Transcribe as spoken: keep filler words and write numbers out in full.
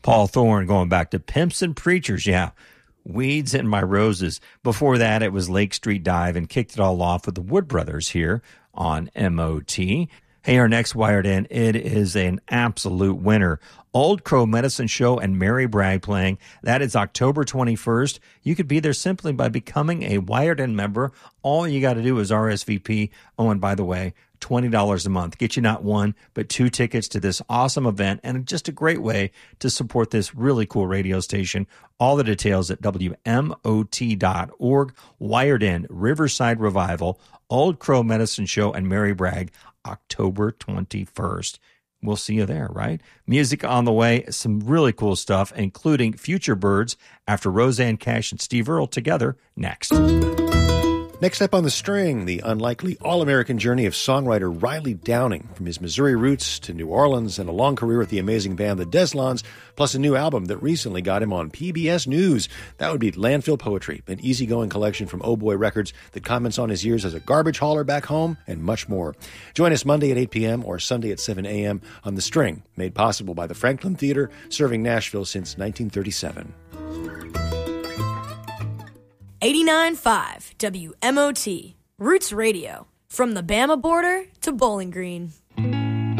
Paul Thorne going back to Pimps and Preachers. Yeah. Weeds in My Roses. Before that, it was Lake Street Dive, and kicked it all off with the Wood Brothers here on M O T. Hey, our next Wired In, it is an absolute winner. Old Crow Medicine Show and Mary Bragg playing. That is October twenty-first. You could be there simply by becoming a Wired In member. All you got to do is R S V P. Oh, and by the way, twenty dollars a month. Get you not one, but two tickets to this awesome event, and just a great way to support this really cool radio station. All the details at W M O T dot org. Wired In, Riverside Revival, Old Crow Medicine Show, and Mary Bragg, October twenty-first. We'll see you there, right? Music on the way, some really cool stuff, including Future Birds after Roseanne Cash and Steve Earle together next. Next up on the string, the unlikely all-American journey of songwriter Riley Downing, from his Missouri roots to New Orleans and a long career with the amazing band the Deslons, plus a new album that recently got him on P B S News. That would be Landfill Poetry, an easygoing collection from Oh Boy Records that comments on his years as a garbage hauler back home, and much more. Join us Monday at eight p.m. or Sunday at seven a.m. on The String, made possible by the Franklin Theater, serving Nashville since nineteen thirty-seven. eighty-nine point five W M O T, Roots Radio, from the Bama border to Bowling Green.